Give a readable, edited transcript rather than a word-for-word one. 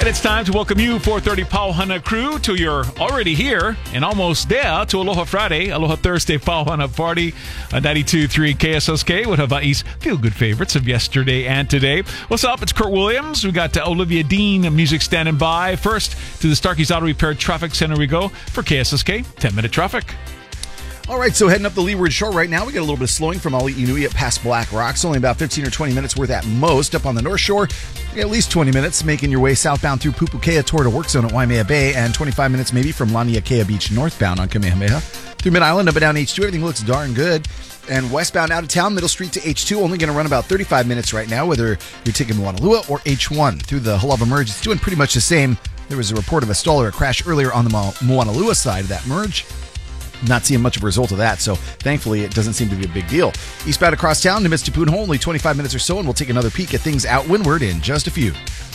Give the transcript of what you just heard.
it's time to welcome you, 430 Pauhana crew, to your already here and almost there to Aloha Friday, Aloha Thursday Pauhana Party on 92.3 KSSK with Hawaii's feel-good favorites of yesterday and today. What's up? It's Kurt Williams. We got Olivia Dean music standing by. First, to the Starkey's Auto Repair Traffic Center we go for KSSK 10-minute traffic. All right, so heading up the Leeward Shore right now, we got a little bit of slowing from Ali'i past Black Rocks. Only about 15 or 20 minutes worth at most. Up on the North Shore, at least 20 minutes making your way southbound through Pupukea toward a work zone at Waimea Bay, and 25 minutes maybe from Laniakea Beach northbound on Kamehameha. Through Mid-Island, up and down H2, everything looks darn good. And westbound out of town, Middle Street to H2, only going to run about 35 minutes right now, whether you're taking Moanalua or H1. Through the Halawa Merge, it's doing pretty much the same. There was a report of a stall or a crash earlier on the Moanalua side of that merge. Not seeing much of a result of that, so thankfully it doesn't seem to be a big deal. Eastbound across town to Mistipunho, only 25 minutes or so, and we'll take another peek at things out windward in just a few.